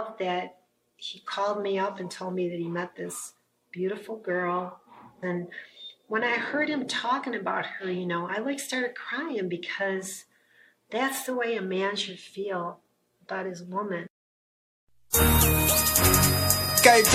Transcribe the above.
love that he called me up and told me that he met this beautiful girl. And when I heard him talking about her, I started crying, because that's the way a man should feel about his woman.